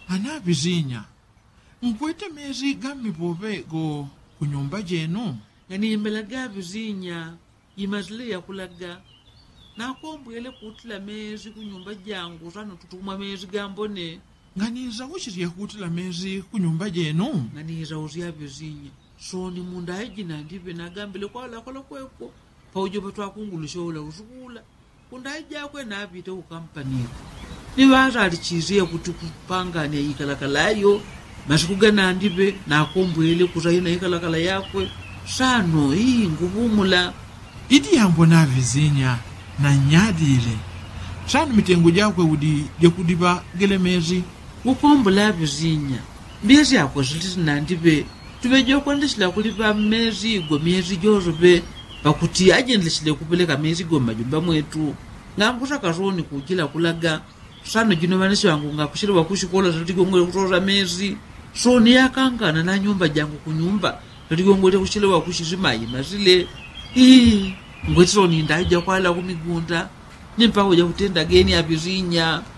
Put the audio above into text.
Anabizinya. Nkwete mezi gami pope go kunyumba jenu. Ngani imbelaga bizinya. Imazile ya kulaga. Na kumbwele kutila mezi kunyumba jangu. Sano tutuma mezi gambone. Ngani za ushiriya kutila mezi kunyumba jenu. Ngani za uzia bizinya. So ni munda haji na ndibe na gambile kwa la kweko. Paujo batwa kungulusho ula usukula. Kunda haji akwe na abite ukampanira. Ni waza alichizia kupanga ni ikalakalayo. Masukugana ndibe na kumbwele kuzayina ikalakala yakwe. Sano hii ngubumula. Idi yambo na vizinya na nyadile. Sano mitengu jakwe udi jakudiba gele mezi. Ukombula vizinya. Mbezi yako zilisi na ndibe. Tubejo kwandishila kulipa mezi go mezi jozobe. Pakuti ajenlishile kupeleka mezi go majumba mwetu. Ngambusa kazoni kujila kulaga. Sano jino manisho wangu ngakushile wakushikola ziligo ngule kutoza mezi. So ni yakangana na nyumba jangu kunyumba. Ziligo ngule kushile wakushizimayi mazile. Ngwetiro ni ndaija kwa la kumigunda. Nimpa hoja kutenda geni ya bizinya.